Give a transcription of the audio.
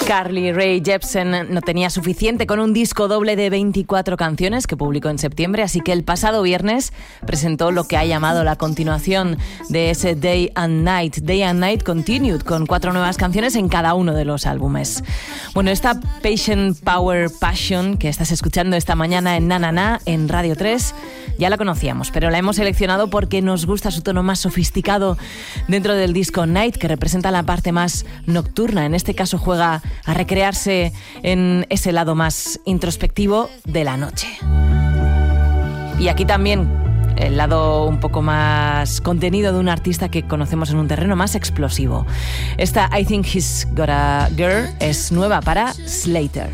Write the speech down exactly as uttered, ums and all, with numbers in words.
Carly Rae Jepsen no tenía suficiente con un disco doble de veinticuatro canciones que publicó en septiembre, así que el pasado viernes presentó lo que ha llamado la continuación de ese Day and Night, Day and Night Continued, con cuatro nuevas canciones en cada uno de los álbumes. Bueno, esta Patient Power Passion que estás escuchando esta mañana en Na Na Na, en Radio tres, ya la conocíamos, pero la hemos seleccionado porque nos gusta su tono más sofisticado dentro del disco Night, que representa la parte más nocturna. En este caso juega a recrearse en ese lado más introspectivo de la noche. Y aquí también el lado un poco más contenido de un artista que conocemos en un terreno más explosivo. Esta I Think He's Got a Girl es nueva para Slater.